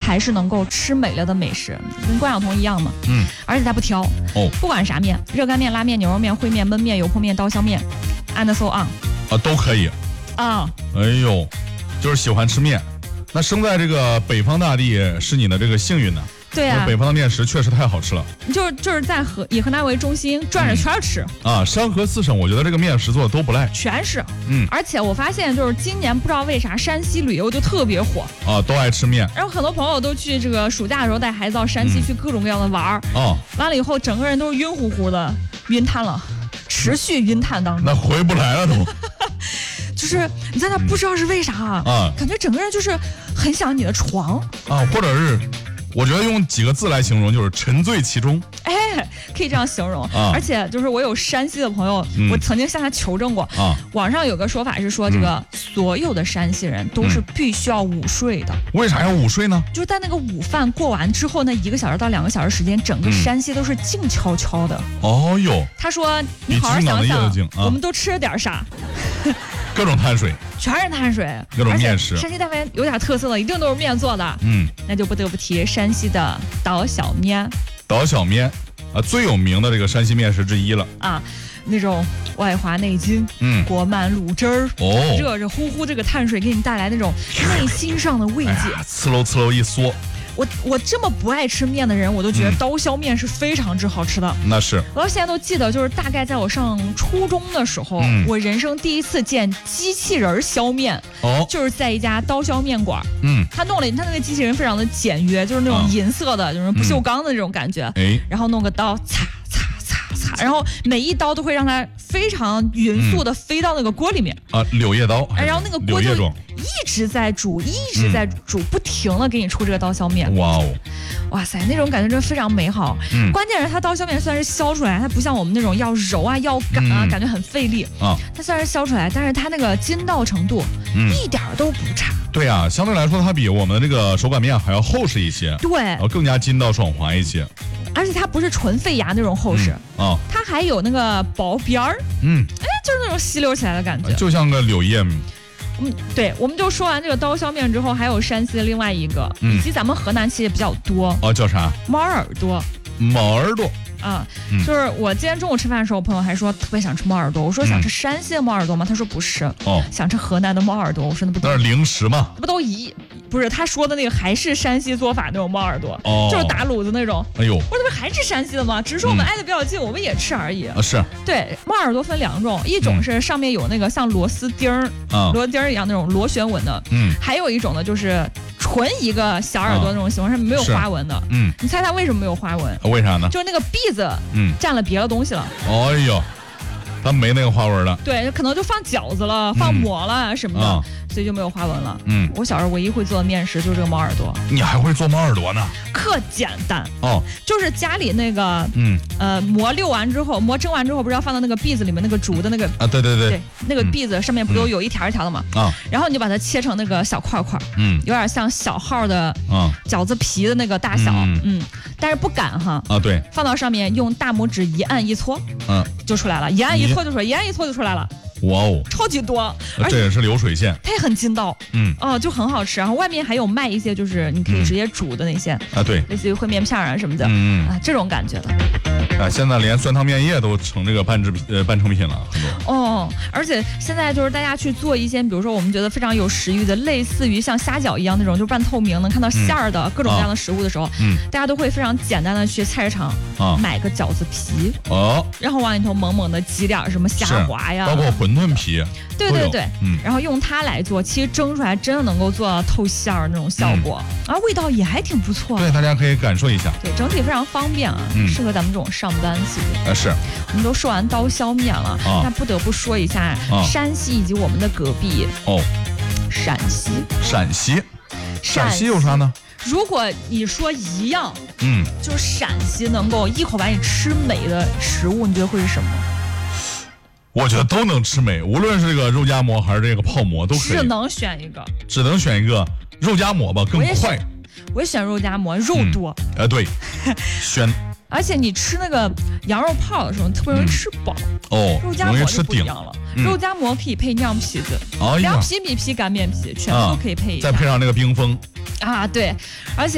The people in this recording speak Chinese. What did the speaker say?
才是能够吃美了的美食，跟关晓彤一样嘛。而且它不挑不管啥面，热干面、拉面、牛肉面、烩面、焖面、油泼面、刀削面 ，and so on 都可以啊。 哎呦，就是喜欢吃面。那生在这个北方大地是你的这个幸运呢。 对啊， 北方的面食确实太好吃了。 就是在以河南为中心转着圈吃山河四省，我觉得这个面食做的都不赖， 全是。而且我发现就是今年不知道为啥山西旅游就特别火都爱吃面。 然后很多朋友都去这个暑假的时候带孩子到山西去各种各样的玩完了以后整个人都是晕乎乎的，晕瘫了，持续晕瘫当中。 那回不来了都。 就是你在那不知道是为啥感觉整个人就是很想你的床或者是。我觉得用几个字来形容就是沉醉其中， 可以这样形容而且就是我有山西的朋友我曾经向他求证过网上有个说法是说这个所有的山西人都是必须要午睡的。 为啥要午睡呢？ 就是在那个午饭过完之后那1个小时到2个小时时间，整个山西都是静悄悄的。他说你好好想想我们都吃了点啥各种碳水， 全是碳水， 各种面食。 山西但凡有点特色的，一定都是面做的。那就不得不提山西的刀小面。 刀小面最有名的这个山西面食之一了那种外滑内筋，裹满卤汁儿，热热乎乎，这个碳水给你带来那种内心上的慰藉， 呲溜呲溜一嗦。 我这么不爱吃面的人，我都觉得刀削面是非常之好吃的。 那是， 我到现在都记得，就是大概在我上初中的时候，我人生第一次见机器人削面，就是在一家刀削面馆。他弄了他那个机器人非常的简约，就是那种银色的，就是不锈钢的这种感觉。然后弄个刀，擦擦擦擦，然后每一刀都会让它非常匀速的飞到那个锅里面柳叶刀， 然后那个锅就一直在煮，不停的给你出这个刀削面。哇塞，那种感觉真的非常美好。关键是它刀削面虽然是削出来，它不像我们那种要揉要擀感觉很费力它虽然是削出来，但是它那个筋道程度一点都不差。 对啊，相对来说它比我们的这个手擀面还要厚实一些， 对， 更加筋道爽滑一些。 而且它不是纯废牙那种厚实它还有那个薄边儿，就是那种吸溜起来的感觉， 就像个柳叶。 对，我们就说完这个刀削面之后，还有山西的另外一个，以及咱们河南其实也比较多叫啥？ 猫耳朵。 猫耳朵就是我今天中午吃饭的时候，我朋友还说特别想吃猫耳朵，我说想吃山西的猫耳朵吗？他说不是想吃河南的猫耳朵。我说那是零食吗？ 不都不是，他说的那个还是山西做法那种猫耳朵就是打卤子那种。 哎呦， 我说这不还是山西的吗？只是说我们挨得比较近，我们也吃而已是。 对，猫耳朵分2种，一种是上面有那个像螺丝钉儿螺钉儿一样那种螺旋纹的还有一种呢就是纯一个小耳朵那种形状，上面没有花纹的你猜它为什么没有花纹？ 为啥呢？ 就是那个篦子占了别的东西了。 哎呦，它没那个花纹了。 对，可能就放饺子了放馍了什么的所以就没有花纹了。我小时候唯一会做的面食就是这个猫耳朵。 你还会做猫耳朵呢？ 可简单就是家里那个馍溜完之后，馍蒸完之后不是要放到那个篦子里面那个煮的那个对那个篦子上面不都有一条一条的吗然后你就把它切成那个小块块有点像小号的饺子皮的那个大小但是不擀对， 放到上面用大拇指一按一搓就出来了，一按一搓就出来了。 哇哦， 超级多， 这也是流水线， 它也很筋道，就很好吃。然后外面还有卖一些，就是你可以直接煮的那些对， 类似于烩面片啊什么的，这种感觉的。 现在连酸汤面液都成这个半成品了，很多。而且现在就是大家去做一些，比如说我们觉得非常有食欲的，类似于像虾饺一样那种，就半透明能看到馅儿的各种各样的食物的时候，大家都会非常简单的去菜市场买个饺子皮然后往里头猛猛的挤点什么虾滑呀， 包括馄饨皮。 对，然后用它来做，其实蒸出来真的能够做到透馅儿那种效果味道也还挺不错。 对，大家可以感受一下。 对，整体非常方便适合咱们这种上班族。 是。 我们都说完刀削面了那不得不说一下山西以及我们的隔壁陕西。 陕西有啥呢？ 如果你说一样就是陕西能够一口把你吃美的食物，你觉得会是什么？ 我觉得都能吃美，无论是这个肉夹馍还是这个泡馍都可以。 只能选一个肉夹馍吧，更快。 我也选肉夹馍，肉多。 对，选。 而且你吃那个羊肉泡的时候，特别容易吃饱。肉夹馍就不一样了。肉夹馍可以配凉皮子，凉皮、米皮、干面皮，全部都可以配一下。 再配上那个冰峰。 对，而且。